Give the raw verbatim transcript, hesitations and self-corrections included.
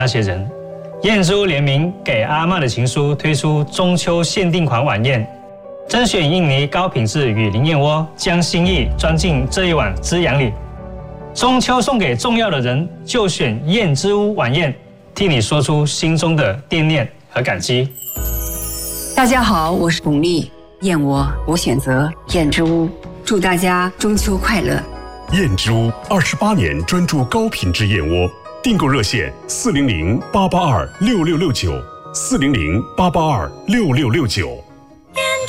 那些人。燕之屋联名给阿嬷的情书推出中秋限定款晚宴，甄选印尼高品质雨林燕窝，将心意装进这一碗滋养里。中秋送给重要的人，就选燕之屋晚宴，替你说出心中的惦念和感激。 大家好，我是巩俐，燕窝我选择燕之屋，祝大家中秋快乐。 燕之屋二十八年专注高品质燕窝，订购热线四零零八八二六六六九，四零零八八二六六六九。